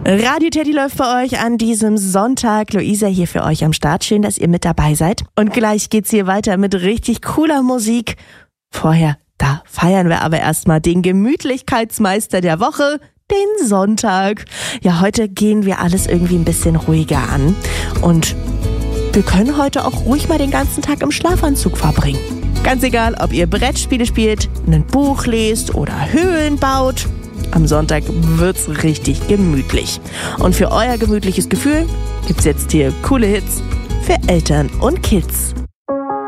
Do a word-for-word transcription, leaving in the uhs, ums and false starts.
Radio Teddy läuft bei euch an diesem Sonntag. Luisa hier für euch am Start. Schön, dass ihr mit dabei seid. Und gleich geht's hier weiter mit richtig cooler Musik. Vorher, da feiern wir aber erstmal den Gemütlichkeitsmeister der Woche, den Sonntag. Ja, heute gehen wir alles irgendwie ein bisschen ruhiger an. Und wir können heute auch ruhig mal den ganzen Tag im Schlafanzug verbringen. Ganz egal, ob ihr Brettspiele spielt, ein Buch lest oder Höhlen baut. Am Sonntag wird's richtig gemütlich. Und für euer gemütliches Gefühl gibt's jetzt hier coole Hits für Eltern und Kids.